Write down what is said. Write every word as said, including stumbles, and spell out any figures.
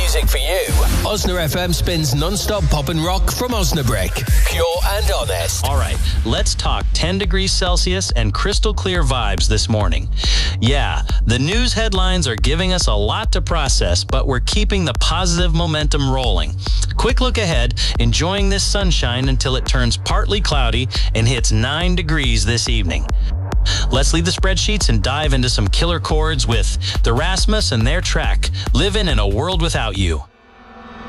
music for you. Osna F M spins non-stop pop and rock from Osnabrück. Pure and honest. All right, let's talk ten degrees Celsius and crystal clear vibes this morning. Yeah, the news headlines are giving us a lot to process, but we're keeping the positive momentum rolling. Quick look ahead, enjoying this sunshine until it turns partly cloudy and hits nine degrees this evening. Let's leave the spreadsheets and dive into some killer chords with The Rasmus and their track, Livin' in a World Without You.